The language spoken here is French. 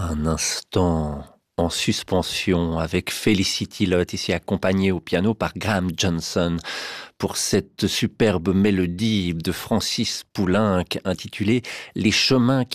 Un instant en suspension avec Felicity Lott, ici accompagnée au piano par Graham Johnson, pour cette superbe mélodie de Francis Poulenc intitulée « Les chemins